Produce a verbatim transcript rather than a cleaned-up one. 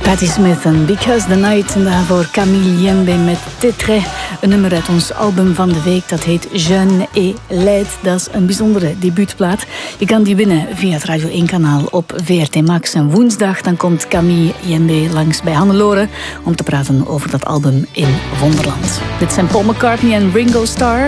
Patti Smith en Because the Night. En daarvoor Camille Yembe met Tetre. Een nummer uit ons album van de week. Dat heet Jeune et Laid. Dat is een bijzondere debuutplaat. Je kan die winnen via het Radio één kanaal op V R T Max. En woensdag dan komt Camille Yembe langs bij Hannelore om te praten over dat album in Wonderland. Dit zijn Paul McCartney en Ringo Starr.